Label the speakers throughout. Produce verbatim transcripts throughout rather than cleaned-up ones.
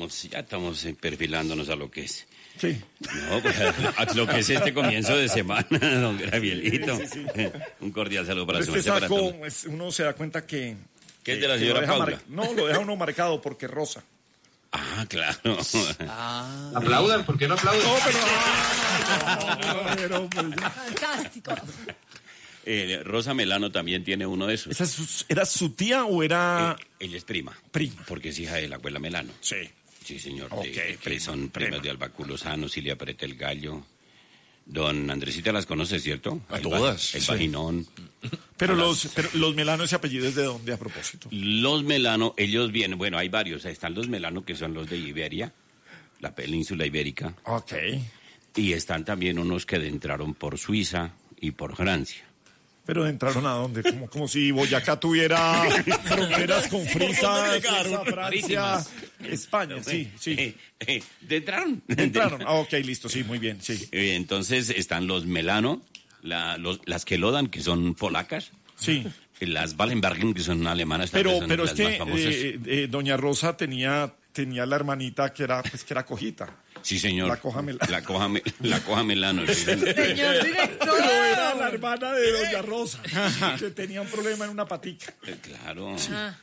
Speaker 1: estamos, ya estamos eh, perfilándonos a lo que es.
Speaker 2: Sí.
Speaker 1: No, pues a, a lo que es este comienzo de semana, don Gabrielito.
Speaker 2: Sí, sí, sí.
Speaker 1: Un cordial saludo para su
Speaker 2: Este
Speaker 1: merced, para
Speaker 2: saco,
Speaker 1: todos.
Speaker 2: es- uno se da cuenta que...
Speaker 1: ¿Qué es de la
Speaker 2: que lo
Speaker 1: señora
Speaker 2: deja
Speaker 1: Paula?
Speaker 2: mar- No, lo deja uno marcado porque es rosa.
Speaker 1: Ah, claro.
Speaker 3: Aplaudan, ¿por qué no aplaudan?
Speaker 2: No, pero... ah, pero, pues, ya.
Speaker 4: Fantástico.
Speaker 1: Eh, Rosa Melano también tiene uno de esos.
Speaker 2: ¿Esa es su- ¿Era su tía o era...?
Speaker 1: Eh, ella es prima.
Speaker 2: Prima.
Speaker 1: Porque es hija de la abuela Melano.
Speaker 2: Sí.
Speaker 1: Sí, señor.
Speaker 2: Ok,
Speaker 1: de-
Speaker 2: prima,
Speaker 1: son
Speaker 2: prima.
Speaker 1: primas de Alba Lozano, Silvia Perete el Gallo. Don Andresita las conoce, ¿cierto?
Speaker 5: A
Speaker 1: El
Speaker 5: todas,
Speaker 1: va- El
Speaker 5: sí.
Speaker 1: vaginón.
Speaker 2: Pero
Speaker 1: A
Speaker 2: los,
Speaker 1: las-
Speaker 2: pero los Melano, ese apellido es de dónde a propósito.
Speaker 1: Los Melano, ellos vienen, bueno, hay varios. Están los Melano que son los de Iberia, la península ibérica.
Speaker 2: Ok.
Speaker 1: Y están también unos que entraron por Suiza y por Francia.
Speaker 2: Pero entraron a dónde, como, como si Boyacá tuviera fronteras con Frisa, Suiza, Francia, España, sí, sí.
Speaker 1: Eh, eh, de entraron.
Speaker 2: Entraron, ah, ok, listo, sí, muy bien, sí.
Speaker 1: Eh, Entonces están los Melano, la, los, las Kelodan, que son polacas,
Speaker 2: Sí,
Speaker 1: y las Wallenbergen, que son alemanas. tal vez
Speaker 2: pero,
Speaker 1: son
Speaker 2: pero es
Speaker 1: las
Speaker 2: que
Speaker 1: más famosas.
Speaker 2: eh, eh, doña Rosa tenía, tenía la hermanita que era, pues, que era cojita.
Speaker 1: Sí, señor.
Speaker 2: la coja Melano.
Speaker 1: La coja, me- la coja Melano. sí, señor.
Speaker 4: Señor director.
Speaker 2: Pero era la hermana de doña Rosa, que tenía un problema en una patica.
Speaker 1: Eh, Claro.
Speaker 4: Ah.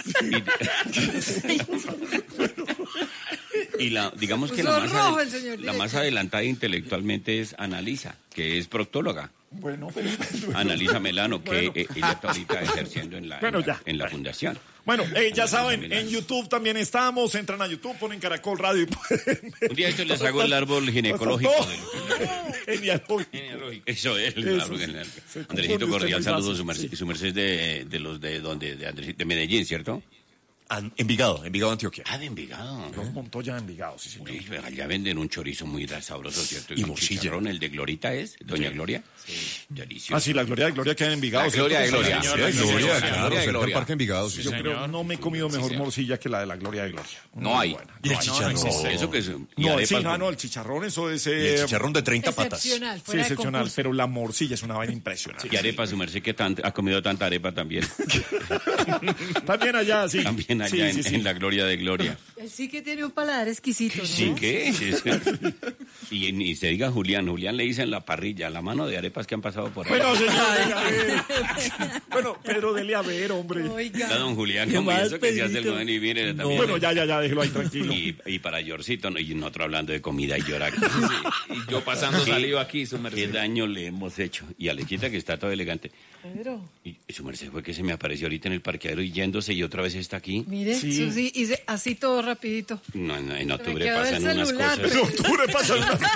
Speaker 1: Y, y la, digamos que
Speaker 4: Puso
Speaker 1: la más,
Speaker 4: rojo
Speaker 1: adel-
Speaker 4: el señor
Speaker 1: la
Speaker 4: director.
Speaker 1: más adelantada intelectualmente es Analisa, que es proctóloga.
Speaker 2: Bueno, pero...
Speaker 1: Analisa Melano, que
Speaker 2: Bueno.
Speaker 1: eh, ella está ahorita ejerciendo en la,
Speaker 2: Bueno,
Speaker 1: en la,
Speaker 2: ya.
Speaker 1: en la fundación.
Speaker 2: Bueno, eh, ya
Speaker 1: Analisa
Speaker 2: saben,
Speaker 1: Melano.
Speaker 2: en YouTube también estamos, entran a YouTube, ponen Caracol Radio y pueden ver.
Speaker 1: Un día esto les hago el árbol ginecológico.
Speaker 2: de- Genealógico.
Speaker 1: Eso es el
Speaker 2: Eso
Speaker 1: árbol
Speaker 2: sí.
Speaker 1: genealógico.
Speaker 2: Se confunde
Speaker 1: Andresito
Speaker 2: usted
Speaker 1: cordial,
Speaker 2: muy
Speaker 1: saludos.
Speaker 2: fácil,
Speaker 1: Su merced,
Speaker 2: sí.
Speaker 1: su merced es de, de los de donde, de, Andresito- de Medellín, ¿cierto?
Speaker 5: An- Envigado, Envigado, Antioquia.
Speaker 1: Ah, de Envigado.
Speaker 2: Los Montoya de Envigado, sí, señor.
Speaker 1: Uy, allá venden un chorizo muy sabroso, ¿cierto?
Speaker 5: Y
Speaker 1: un
Speaker 5: morcilla.
Speaker 1: chicharrón, el de Glorita es, Doña Gloria. Sí. Delicioso.
Speaker 2: Ah, sí, la Gloria de Gloria queda en Envigado.
Speaker 3: La
Speaker 2: ¿cierto?
Speaker 3: Gloria de
Speaker 2: Sí,
Speaker 3: Gloria.
Speaker 2: señor.
Speaker 5: Sí, hay
Speaker 3: sí,
Speaker 5: Gloria,
Speaker 3: señor.
Speaker 5: claro,
Speaker 3: Gloria,
Speaker 5: cerca del
Speaker 3: Gloria.
Speaker 5: Parque Envigado, sí.
Speaker 2: Yo creo no me he comido mejor morcilla que la de la Gloria de Gloria.
Speaker 3: No
Speaker 2: Muy
Speaker 3: hay.
Speaker 2: buena.
Speaker 5: Y el
Speaker 2: No hay.
Speaker 5: chicharrón.
Speaker 1: Eso que es. y
Speaker 2: No,
Speaker 1: arepas
Speaker 2: sí,
Speaker 1: con-
Speaker 2: no, no, el chicharrón, eso es...
Speaker 5: Y el
Speaker 2: eh,
Speaker 5: chicharrón de treinta patas.
Speaker 4: Excepcional,
Speaker 2: Sí,
Speaker 4: fuera de
Speaker 2: excepcional,
Speaker 4: concurso.
Speaker 2: pero la morcilla es una vaina impresionante.
Speaker 1: Y arepa, su merced que tan- ha comido tanta arepa también.
Speaker 2: También allá, sí.
Speaker 1: También allá
Speaker 2: Sí,
Speaker 1: en,
Speaker 2: sí, sí.
Speaker 1: en la Gloria de Gloria.
Speaker 4: Él sí que tiene un paladar exquisito, ¿no?
Speaker 1: Sí, ¿qué? y ni se diga Julián. Julián le dicen la parrilla, la mano de arepas que han pasado por ahí.
Speaker 2: Bueno, señor, dele a ver. Bueno, Pedro, dele a ver, hombre.
Speaker 1: Está
Speaker 4: Oiga.
Speaker 1: don Julián,
Speaker 4: ¿Qué
Speaker 1: como
Speaker 4: más,
Speaker 1: eso que se hace el
Speaker 4: Pedrito?
Speaker 1: joven y mire también.
Speaker 2: Bueno, ya, ya, ya, déjelo ahí tranquilo.
Speaker 1: Y, y para Yorcito, no, y nosotros hablando de comida y llorar.
Speaker 3: Y yo pasando
Speaker 1: ¿Qué-
Speaker 3: saliva aquí, su
Speaker 1: ¿Qué
Speaker 3: merced.
Speaker 1: daño le hemos hecho? Y Alejita, que está todo elegante.
Speaker 4: Pedro,
Speaker 1: Y su merced fue que se me apareció ahorita en el parqueadero y yéndose y otra vez está aquí.
Speaker 4: mire,
Speaker 2: Sí.
Speaker 4: eso sí, hice así todo rapidito.
Speaker 1: No, no, en
Speaker 4: Se me
Speaker 1: octubre
Speaker 4: quedó
Speaker 1: pasan
Speaker 4: el
Speaker 1: unas
Speaker 4: celular,
Speaker 1: cosas.
Speaker 2: En octubre pasan unas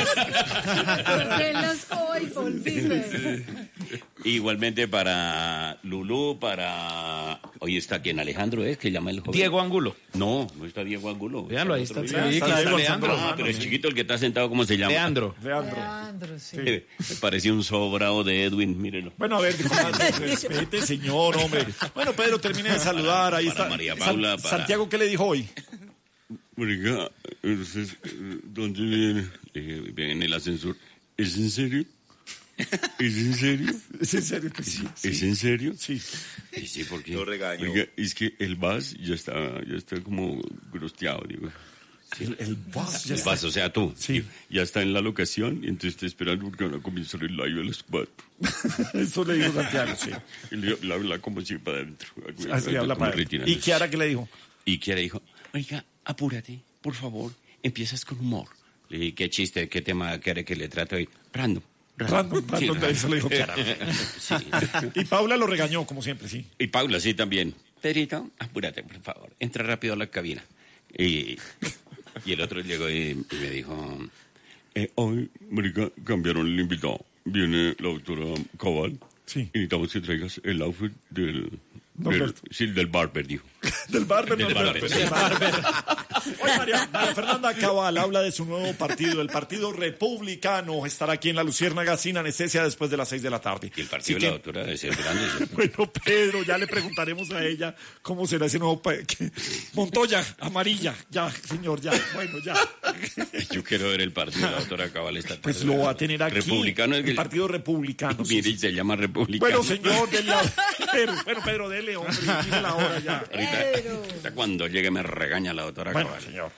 Speaker 2: cosas.
Speaker 4: Él las hoy, volví.
Speaker 1: Igualmente para Lulú, para... Hoy está quien Alejandro es, que llama el joven.
Speaker 3: Diego Angulo.
Speaker 1: No, no está Diego Angulo.
Speaker 3: Véanlo, ahí está.
Speaker 1: otro.
Speaker 3: Sí,
Speaker 2: está
Speaker 3: claro,
Speaker 2: Diego
Speaker 3: Leandro.
Speaker 2: Alzambrano.
Speaker 1: Ah, pero el chiquito, el que está sentado, ¿cómo se llama?
Speaker 3: Leandro.
Speaker 2: Leandro.
Speaker 4: Leandro, sí.
Speaker 1: Me parecía un sobrado de Edwin, mírenlo.
Speaker 2: Bueno, a ver, comadre, respete, señor, hombre. Bueno, Pedro, termine de saludar. Ahí
Speaker 1: Para
Speaker 2: está.
Speaker 1: María
Speaker 2: San-
Speaker 1: Paula, para-
Speaker 2: Santiago, ¿qué le dijo hoy?
Speaker 1: Oiga, entonces, ¿dónde viene? Le dije, viene en el ascensor. ¿Es en serio? ¿Es en serio?
Speaker 2: ¿Es en serio que sí?
Speaker 1: ¿Es en serio?
Speaker 2: Sí.
Speaker 1: Sí, sí, porque...
Speaker 5: Lo regaño.
Speaker 1: Oiga, es que el vas ya está, ya está como grosteado, digo.
Speaker 2: El, el boss ya
Speaker 1: El
Speaker 2: está.
Speaker 1: vas, o sea, tú.
Speaker 2: Sí.
Speaker 1: Ya está en la locación y entonces está esperando porque van a comenzar el live a las cuatro.
Speaker 2: Eso le dijo Santiago, sí.
Speaker 1: Y le le habla como si para adentro.
Speaker 2: Así habla
Speaker 1: Como
Speaker 2: para él.
Speaker 1: retirando.
Speaker 2: ¿Y Kiara qué le dijo?
Speaker 1: Y Kiara dijo, oiga, apúrate, por favor, empiezas con humor. Le dije, ¿qué chiste, qué tema quiere que le trate hoy? Random.
Speaker 2: Random, random, eso le dijo Kiara.
Speaker 1: Sí.
Speaker 2: Y Paula lo regañó, como siempre, sí.
Speaker 1: Y Paula, sí, también. Pedrito, apúrate, por favor, entra rápido a la cabina. Y, y el otro llegó y, y me dijo, eh, hoy, marica, cambiaron el invitado. Viene la doctora Cabal.
Speaker 2: Sí.
Speaker 1: Y necesitamos que traigas el outfit del... del
Speaker 2: Norberto.
Speaker 1: sí, del barber, dijo.
Speaker 2: Del barber,
Speaker 1: Del
Speaker 2: no,
Speaker 1: barber.
Speaker 2: del barber. Hoy María, María Fernanda Cabal habla de su nuevo partido, el Partido Republicano. Estará aquí en La Luciérnaga sin anestesia después de las seis de la tarde.
Speaker 1: Y el partido
Speaker 2: Así
Speaker 1: de la
Speaker 2: que,
Speaker 1: doctora debe ser grande. ¿sí?
Speaker 2: bueno, Pedro, ya le preguntaremos a ella cómo será ese nuevo... pa- que- Montoya, amarilla, ya, señor, ya, bueno, ya.
Speaker 1: Yo quiero ver el partido de la doctora Cabal esta tarde.
Speaker 2: Pues lo va a tener aquí.
Speaker 1: Republicano es que...
Speaker 2: El Partido Republicano. sí,
Speaker 1: Mire,
Speaker 2: sí.
Speaker 1: y se llama Republicano.
Speaker 2: Bueno, señor, dele a... Pero, bueno, Pedro, dele, hombre, mire la hora ya.
Speaker 1: Ahorita,
Speaker 4: Pedro.
Speaker 1: ahorita cuando llegue me regaña la doctora
Speaker 2: Bueno,
Speaker 1: Cabal.
Speaker 2: señor.